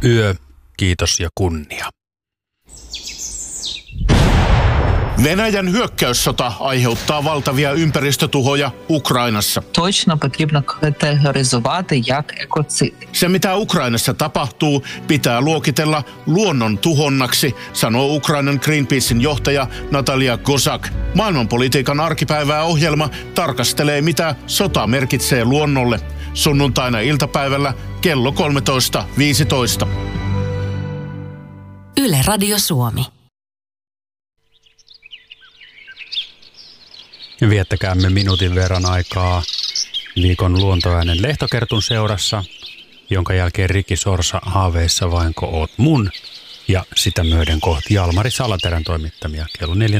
Yö, kiitos ja kunnia. Venäjän hyökkäyssota aiheuttaa valtavia ympäristötuhoja Ukrainassa. Точно потрібно категоризувати як екоциди. Se, mitä Ukrainassa tapahtuu, pitää luokitella luonnon tuhonnaksi, sanoo Ukrainan Greenpeacein johtaja Natalia Kozak. Maailmanpolitiikan arkipäivää ohjelma tarkastelee, mitä sota merkitsee luonnolle. Sunnuntaina iltapäivällä kello 13.15. Yle Radio Suomi. Viettäkäämme minuutin verran aikaa viikon luontoäänen Lehtokertun seurassa, jonka jälkeen Riki Sorsa haaveissa vainko oot mun, ja sitä myöden kohti Jalmari Salaterän toimittamia kello 14.